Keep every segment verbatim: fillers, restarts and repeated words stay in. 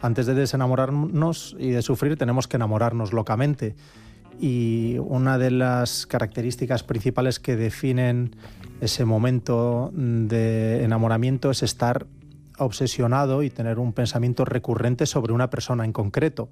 antes de desenamorarnos y de sufrir tenemos que enamorarnos locamente. Y una de las características principales que definen ese momento de enamoramiento es estar obsesionado y tener un pensamiento recurrente sobre una persona en concreto.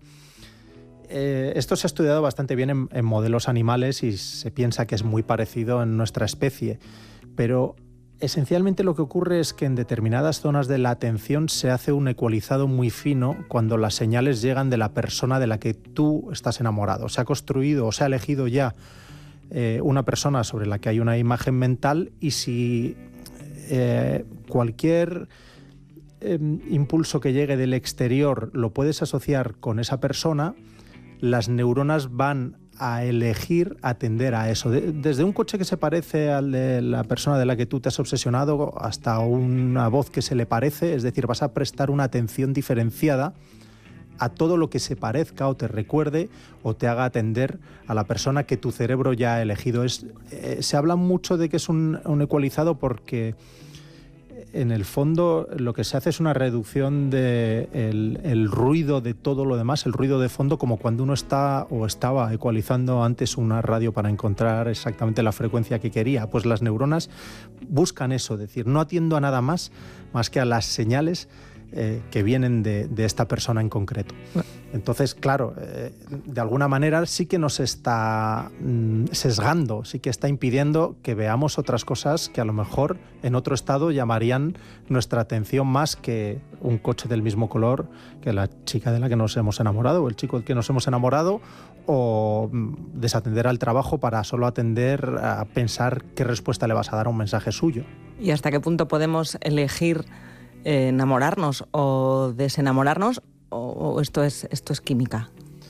Eh, esto se ha estudiado bastante bien en, en modelos animales y se piensa que es muy parecido en nuestra especie, pero esencialmente lo que ocurre es que en determinadas zonas de la atención se hace un ecualizado muy fino cuando las señales llegan de la persona de la que tú estás enamorado. Se ha construido o se ha elegido ya eh, una persona sobre la que hay una imagen mental, y si eh, cualquier eh, impulso que llegue del exterior lo puedes asociar con esa persona, las neuronas van a elegir atender a eso. De, desde un coche que se parece al de la persona de la que tú te has obsesionado hasta una voz que se le parece, es decir, vas a prestar una atención diferenciada a todo lo que se parezca o te recuerde o te haga atender a la persona que tu cerebro ya ha elegido. Es, eh, se habla mucho de que es un, un ecualizado porque en el fondo lo que se hace es una reducción del de el ruido de todo lo demás, el ruido de fondo, como cuando uno está o estaba ecualizando antes una radio para encontrar exactamente la frecuencia que quería. Pues las neuronas buscan eso, es decir, no atiendo a nada más más que a las señales eh, que vienen de, de esta persona en concreto. Entonces, claro, eh, de alguna manera sí que nos está mm, sesgando, sí que está impidiendo que veamos otras cosas que a lo mejor en otro estado llamarían nuestra atención más que un coche del mismo color que la chica de la que nos hemos enamorado o el chico del que nos hemos enamorado, o mm, desatender al trabajo para solo atender a pensar qué respuesta le vas a dar a un mensaje suyo. ¿Y hasta qué punto podemos elegir eh, enamorarnos o desenamorarnos? ¿O esto es, esto es química?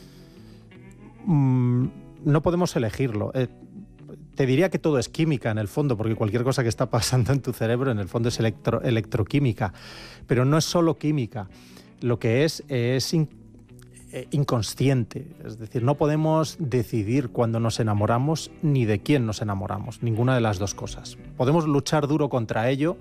Mm, no podemos elegirlo. Eh, te diría que todo es química en el fondo, porque cualquier cosa que está pasando en tu cerebro en el fondo es electro, electroquímica. Pero no es solo química. Lo que es es in, eh, inconsciente. Es decir, no podemos decidir cuándo nos enamoramos ni de quién nos enamoramos. Ninguna de las dos cosas. Podemos luchar duro contra ello,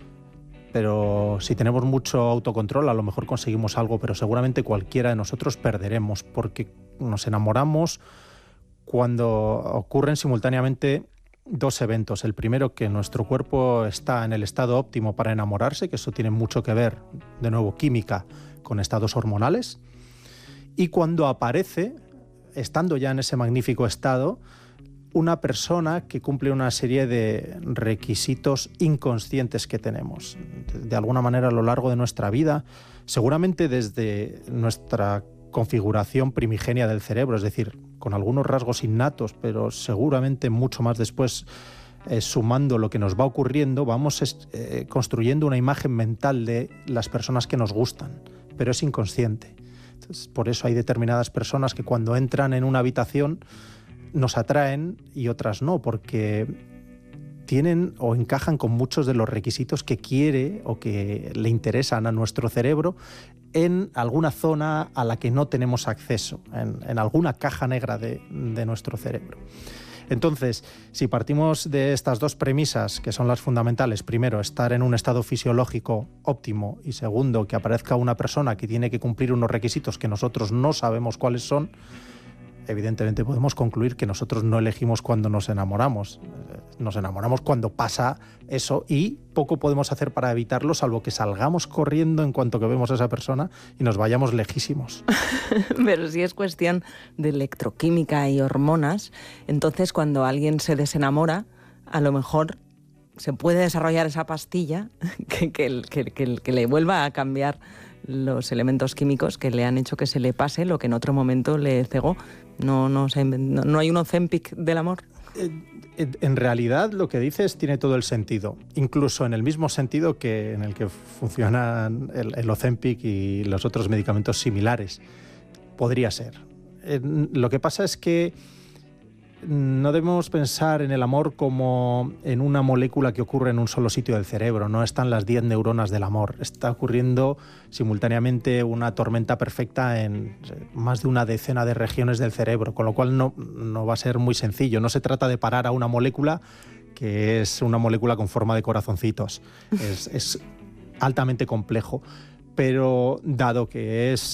pero si tenemos mucho autocontrol a lo mejor conseguimos algo, pero seguramente cualquiera de nosotros perderemos, porque nos enamoramos cuando ocurren simultáneamente dos eventos. El primero, que nuestro cuerpo está en el estado óptimo para enamorarse, que eso tiene mucho que ver, de nuevo, química, con estados hormonales. Y cuando aparece, estando ya en ese magnífico estado, una persona que cumple una serie de requisitos inconscientes que tenemos. De alguna manera a lo largo de nuestra vida, seguramente desde nuestra configuración primigenia del cerebro, es decir, con algunos rasgos innatos, pero seguramente mucho más después, eh, sumando lo que nos va ocurriendo, vamos eh, construyendo una imagen mental de las personas que nos gustan, pero es inconsciente. Entonces, por eso hay determinadas personas que cuando entran en una habitación nos atraen y otras no, porque tienen o encajan con muchos de los requisitos que quiere o que le interesan a nuestro cerebro en alguna zona a la que no tenemos acceso, en, en alguna caja negra de, de nuestro cerebro. Entonces, si partimos de estas dos premisas, que son las fundamentales, primero, estar en un estado fisiológico óptimo, y segundo, que aparezca una persona que tiene que cumplir unos requisitos que nosotros no sabemos cuáles son, evidentemente podemos concluir que nosotros no elegimos cuando nos enamoramos. Nos enamoramos cuando pasa eso y poco podemos hacer para evitarlo, salvo que salgamos corriendo en cuanto que vemos a esa persona y nos vayamos lejísimos. Pero si es cuestión de electroquímica y hormonas, entonces cuando alguien se desenamora, a lo mejor se puede desarrollar esa pastilla que, que, que, que, que le vuelva a cambiar los elementos químicos que le han hecho que se le pase lo que en otro momento le cegó. No, no, se invent... no, no hay un Ozempic del amor. En realidad lo que dices tiene todo el sentido, incluso en el mismo sentido que en el que funcionan el, el Ozempic y los otros medicamentos similares. Podría ser. Lo que pasa es que no debemos pensar en el amor como en una molécula que ocurre en un solo sitio del cerebro. No están las diez neuronas del amor. Está ocurriendo simultáneamente una tormenta perfecta en más de una decena de regiones del cerebro, con lo cual no, no va a ser muy sencillo. No se trata de parar a una molécula que es una molécula con forma de corazoncitos. Es, es altamente complejo. Pero dado que es